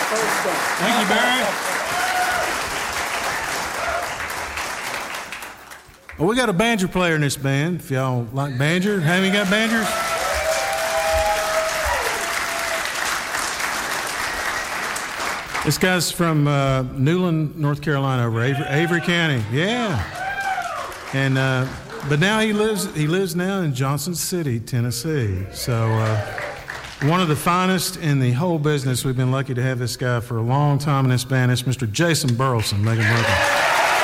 Thank you, Barry. Well, we got a banjo player in this band. If y'all like banjo, have you got banjos? This guy's from Newland, North Carolina, over Avery County. Yeah. And but now he lives now in Johnson City, Tennessee. So one of the finest in the whole business. We've been lucky to have this guy for a long time in this band. It's Mr. Jason Burleson. Make him welcome.